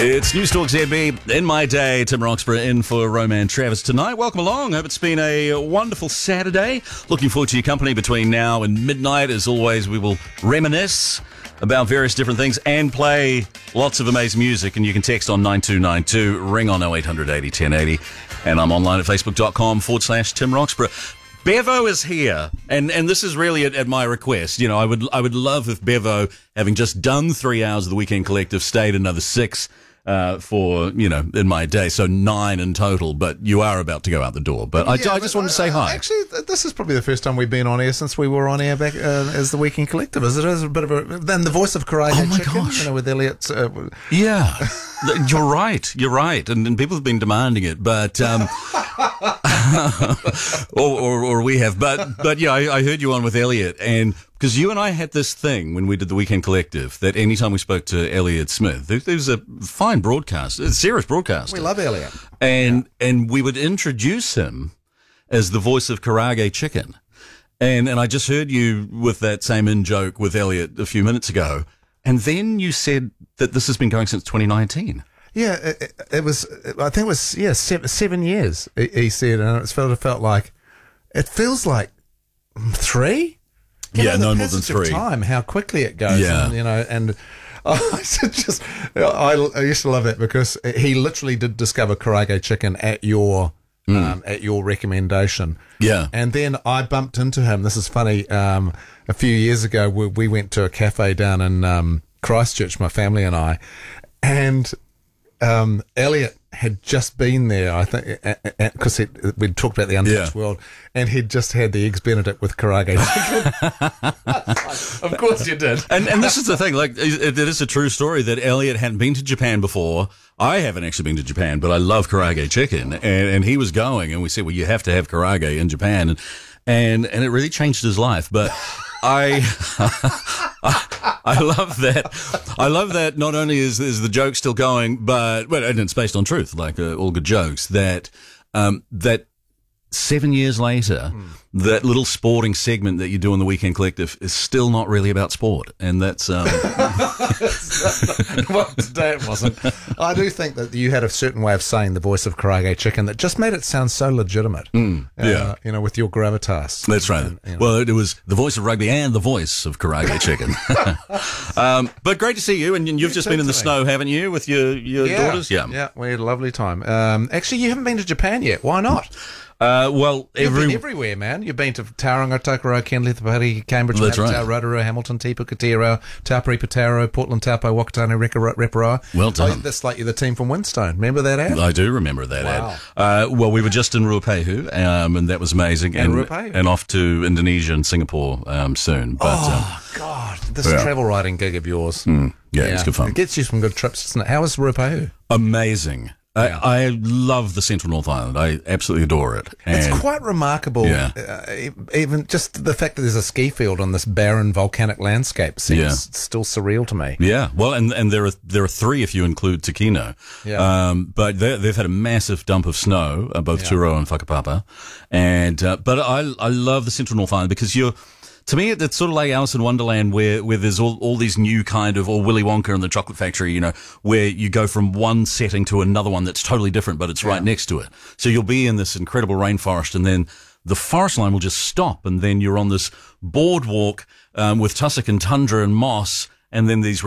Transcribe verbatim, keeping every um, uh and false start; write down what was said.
It's News Talk Z B. In my day, Tim Roxburgh in for Roman Travis tonight. Welcome along. Hope it's been a wonderful Saturday. Looking forward to your company between now and midnight. As always, we will reminisce about various different things and play lots of amazing music. And you can text on nine two nine two, ring on oh eight hundred eighty ten eighty. And I'm online at facebook.com forward slash Tim Roxburgh. Bevo is here, and, and this is really at, at my request. You know, I would I would love if Bevo, having just done three hours of the Weekend Collective, stayed another six uh, for, you know, in my day, so nine in total. But you are about to go out the door. But I, yeah, I just but wanted to say hi. Actually, this is probably the first time we've been on air since we were on air back uh, as the Weekend Collective. Is it is a bit of a then the voice of Karate Oh my Chicken, gosh. you know, with Elliot. Uh, Yeah, you're right. You're right, and, and people have been demanding it, but um, or, or or we have. But but yeah, I, I heard you on with Elliot, and because you and I had this thing when we did the Weekend Collective that anytime we spoke to Elliot Smith, there, there was a fine broadcast, a serious broadcast. we love Elliot. and yeah. and we would introduce him as the voice of Karage Chicken, and and I just heard you with that same in joke with Elliot a few minutes ago. And then you said that this has been going since twenty nineteen. Yeah, it, it was. I think it was yeah seven, seven years. He he said, and it felt it felt like it feels like three. You Yeah, know, the no more than passage of three. Time, how quickly it goes. Yeah. and, you know, and I just I, I used to love it because he literally did discover Karage Chicken at your. Mm. Um, at your recommendation. Yeah. And then I bumped into him. This is funny. Um, a few years ago, we, we went to a cafe down in um, Christchurch, my family and I, and um, Elliot had just been there, I think, because we'd talked about the untouched Yeah. world, and he'd just had the Eggs Benedict with Karage Chicken. Of course you did. And and this is the thing, like, it, it is a true story that Elliot hadn't been to Japan before. I haven't actually been to Japan, but I love Karage Chicken, and, and he was going, and we said, well, you have to have Karage in Japan, and and, and it really changed his life. But I, I I love that. I love that. Not only is is the joke still going, but well, and it's based on truth, like uh, all good jokes. That um that. Seven years later, mm. that little sporting segment that you do on the Weekend Collective is still not really about sport, and that's um... well, today it wasn't. I do think that you had a certain way of saying the voice of Karage Chicken that just made it sound so legitimate. Mm, yeah, uh, you know, with your gravitas. That's right. And, you know. Well, it was the voice of rugby and the voice of Karage Chicken. um, but great to see you, and you've You just too, been in the Timmy. snow, haven't you, with your your yeah. daughters? Yeah, yeah, we had a lovely time. Um, actually, you haven't been to Japan yet. Why not? Uh, well, You've every been everywhere, man. You've been to Tauranga, Tokoroa, Kenlithapati, Cambridge, That's Matau, right. Rotorua, Hamilton, Tipu, Katiro, Taupiri, Pataro, Portland, Taupo, Wakatane, Reparoa. Well done. Oh, that's like you're the team from Winstone. Remember that ad? I do remember that Wow. ad. Uh, well, we were just in Ruapehu, um, and that was amazing, And and Ruapehu. and off to Indonesia and Singapore um, soon. But um, Oh, God. This Yeah. travel writing gig of yours. mm, yeah, it's good fun. It gets you some good trips, doesn't it? How was Ruapehu? Amazing. I, Yeah. I love the Central North Island. I absolutely adore it. It's And quite remarkable, Yeah. uh, even just the fact that there's a ski field on this barren volcanic landscape seems Yeah. still surreal to me. yeah, well, and and there are there are three if you include Takino. Yeah. Um, but they, they've had a massive dump of snow, uh, both Yeah. Turo and Whakapapa, and uh, but I I love the Central North Island because you're. To me, it's sort of like Alice in Wonderland, where, where there's all, all these new kind of, or Willy Wonka and the Chocolate Factory, you know, where you go from one setting to another one that's totally different, but it's right next to it. So you'll be in this incredible rainforest, and then the forest line will just stop, and then you're on this boardwalk um, with tussock and tundra and moss, and then these